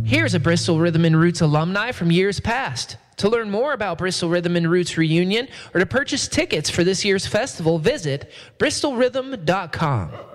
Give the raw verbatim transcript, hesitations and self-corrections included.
Here's a Bristol Rhythm and Roots alumni from years past. To learn more about Bristol Rhythm and Roots Reunion or to purchase tickets for this year's festival, visit bristol rhythm dot com.